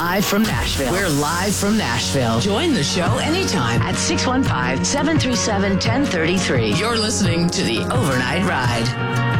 live from Nashville. We're live from Nashville. Join the show anytime at 615-737-1033. You're listening to The Overnight Ride.